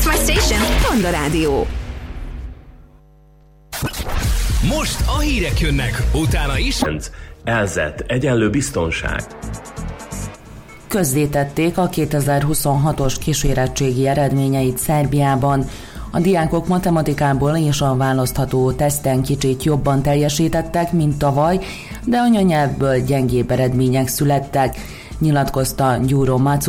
my station. Panda Rádió. Most a hírek jönnek, utána is. Elzett egyenlő biztonság. Közzétették a 2026-os kísérettségi eredményeit Szerbiában. A diákok matematikából és a választható teszten kicsit jobban teljesítettek, mint tavaly, de anyanyelvből gyengébb eredmények születtek, nyilatkozta Gyuro Macu,